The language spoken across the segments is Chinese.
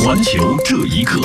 环球这一刻。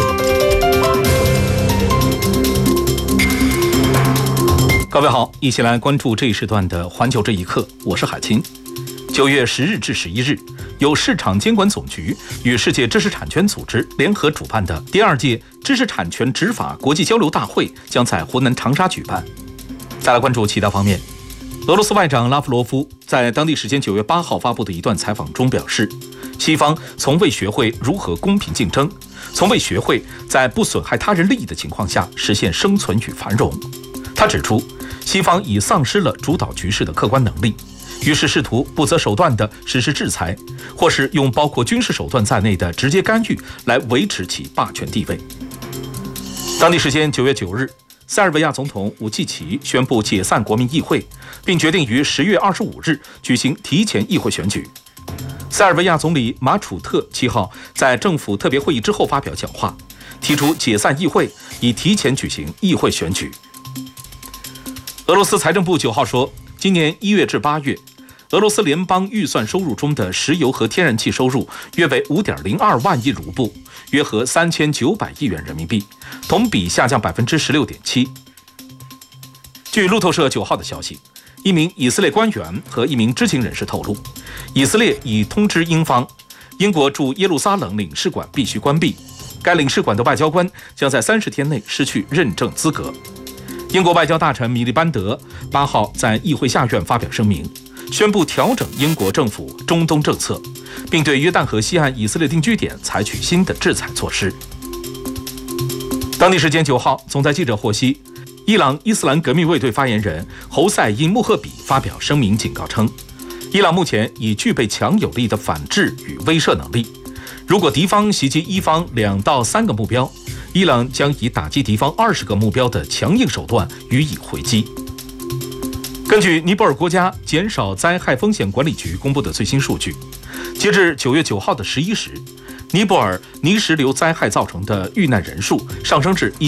各位好，一起来关注这一时段的环球这一刻，我是海清。9月10日至11日，由市场监管总局与世界知识产权组织联合主办的第2届知识产权执法国际交流大会将在湖南长沙举办。再来关注其他方面，俄罗斯外长拉夫罗夫在当地时间9月8号发布的一段采访中表示，西方从未学会如何公平竞争，从未学会在不损害他人利益的情况下实现生存与繁荣。他指出，西方已丧失了主导局势的客观能力，于是试图不择手段地实施制裁，或是用包括军事手段在内的直接干预来维持其霸权地位。当地时间9月9日，塞尔维亚总统武契奇宣布解散国民议会，并决定于10月25日举行提前议会选举。塞尔维亚总理马楚特7号在政府特别会议之后发表讲话，提出解散议会，以提前举行议会选举。俄罗斯财政部9号说，今年1月至8月，俄罗斯联邦预算收入中的石油和天然气收入约为 5.02 万亿卢布，约合3900亿元人民币，同比下降 16.7%。据路透社9号的消息，一名以色列官员和一名知情人士透露，以色列已通知英方，英国驻耶路撒冷领事馆必须关闭，该领事馆的外交官将在30天内失去认证资格。英国外交大臣米利班德8号在议会下院发表声明，宣布调整英国政府中东政策，并对约旦河西岸以色列定居点采取新的制裁措施。当地时间9号，总台记者获悉，伊朗伊斯兰革命卫队发言人侯赛因穆赫比发表声明警告称，伊朗目前已具备强有力的反制与威慑能力，如果敌方袭击伊方2到3个目标，伊朗将以打击敌方20个目标的强硬手段予以回击。根据尼泊尔国家减少灾害风险管理局公布的最新数据，截至9月9号的11时，尼泊尔泥石流灾害造成的遇难人数上升至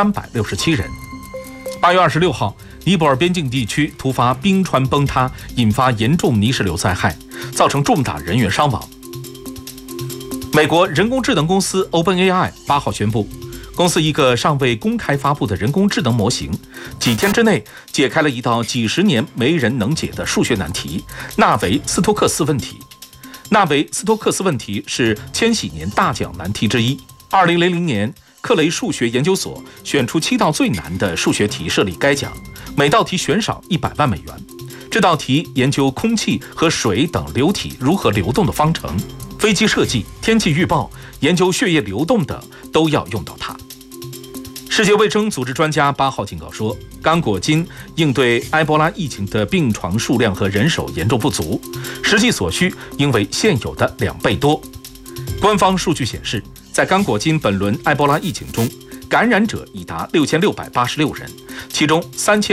1367人。8月26号，尼泊尔边境地区突发冰川崩塌，引发严重泥石流灾害，造成重大人员伤亡。美国人工智能公司 OpenAI 8号宣布，公司一个尚未公开发布的人工智能模型，几天之内解开了一道几十年没人能解的数学难题——纳维斯托克斯问题。纳维斯托克斯问题是千禧年大奖难题之一。2000年，克雷数学研究所选出7道最难的数学题设立该奖，每道题悬赏100万美元。这道题研究空气和水等流体如何流动的方程，飞机设计、天气预报、研究血液流动等都要用到它。世界卫生组织专家8号警告说，刚果金应对埃博拉疫情的病床数量和人手严重不足，实际所需应为现有的2倍多。官方数据显示，在刚果金本轮埃博拉疫情中，感染者已达6686人，其中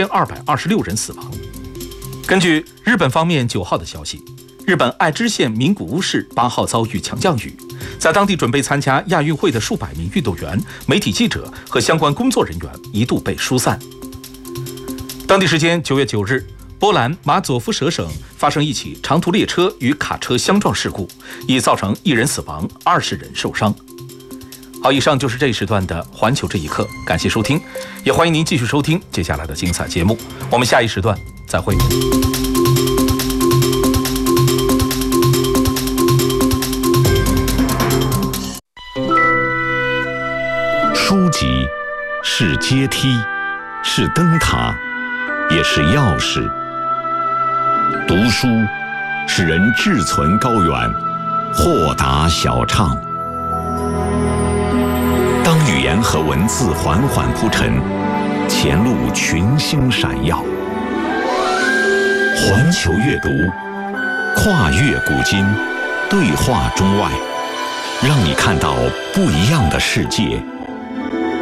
3226人死亡。根据日本方面9号的消息，日本爱知县名古屋市8号遭遇强降雨，在当地准备参加亚运会的数百名运动员、媒体记者和相关工作人员一度被疏散。当地时间9月9日，波兰马佐夫舍省发生一起长途列车与卡车相撞事故，已造成1人死亡，20人受伤。好，以上就是这一时段的环球这一刻，感谢收听，也欢迎您继续收听接下来的精彩节目，我们下一时段再会。 书籍是阶梯，是灯塔，也是钥匙。读书使人志存高远，豁达小畅。当语言和文字缓缓铺陈，前路群星闪耀。环球阅读，跨越古今，对话中外，让你看到不一样的世界。